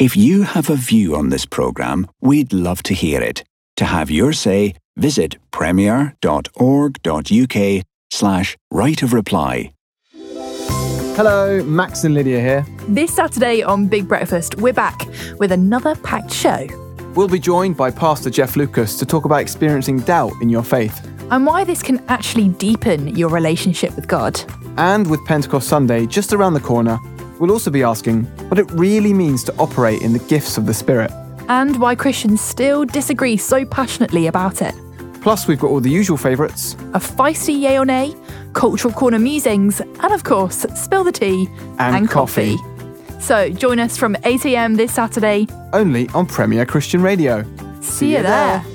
If you have a view on this programme, we'd love to hear it. To have your say, visit premier.org.uk/right of reply. Hello, Max and Lydia here. This Saturday on Big Breakfast, we're back with another packed show. We'll be joined by Pastor Jeff Lucas to talk about experiencing doubt in your faith. And why this can actually deepen your relationship with God. And with Pentecost Sunday just around the corner, we'll also be asking what it really means to operate in the gifts of the Spirit. And why Christians still disagree so passionately about it. Plus, we've got all the usual favourites. A feisty yay or nay, cultural corner musings, and of course, spill the tea and coffee. So join us from 8 a.m. this Saturday. Only on Premier Christian Radio. See you there.